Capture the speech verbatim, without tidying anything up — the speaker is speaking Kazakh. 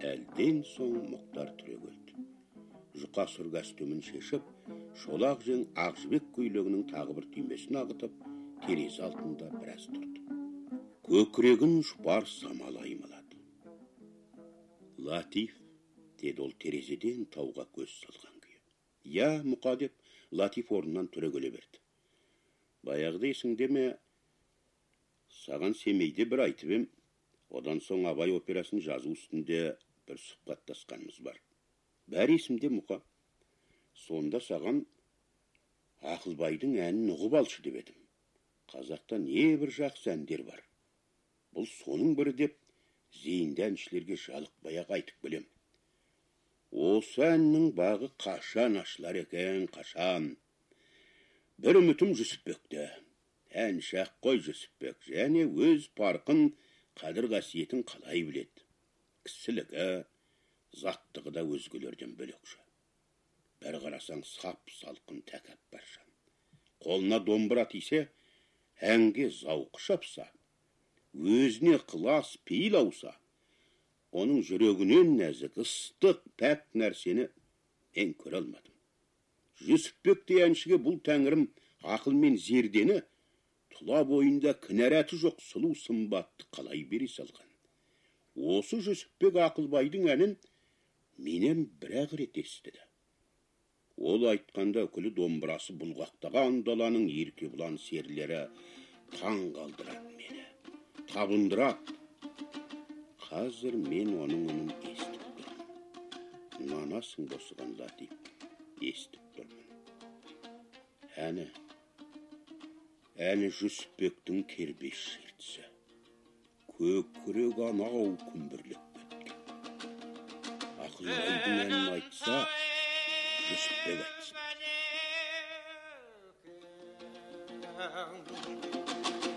Әлден соң Мұқтар түрегелді. Жұқа сұр костюмін шешіп, шолақ жең ақ жібек көйлегінің тағы бір түймесін ағытып, терезе алдында біраз тұрды. Көкірегін шұбар самал аймалады. Латиф, деді ол терезеден тауға көз салған күйі. Я, Мұқа, деп Латиф орнынан түрегеле берді. Баяғыда есіңде ме, саған Семейде бір айтып ем, одан соң Абай операсын жазу үстінде бір сұхбаттасқанымыз бар. Бәрі есімде, Мұқа. Сонда саған Ақылбайдың әнін ұғып алшы деп едім. Қазақта не бір жақсы әндер бар. Бұл соның бірі деп зейінді әншілерге жалықпай-ақ айтып білем. Осы әннің бағы қашан ашылар екен, қашан. Бір үмітім Жүсіпбекте. Әнші-ақ қой Жүсіпбек, және өз парқын, қадір қасиетін қалай біледі. Кісілігі, заттығы да өзгелерден бөлекші. Бір қарасаң сап салқын тәкаппар жан. Қолына домбыра тисе, әнге зауқы шапса, өзіне қылас пейіл ауса, оның жүрегінен нәзік, ыстық, пәк нәрсені мен көре алмадым. Жүсіпбекте әншіге бұл тәңірім ақыл мен зердені, тұла бойында кінәрәті жоқ сұлу сымбатты қалай бере салған. Осы Жүсіпбек Ақылбайдың әнін менен бір-ақ рет естіді. Ол айтқанда үкілі домбырасы бұлғақтаған даланың еркебұлан серлері таң қалдырады мені, табындырады. Қазір мен оның үнін естіп тұрмын. Нанасың босыған Латиф, естіп тұрмын. Әні, әні Жүсіпбектің кербеш шертісі. Көкірек анау күмбірлеп кеткен. Ақылбайдың әнін айтса, Жүсіпбек айтсын.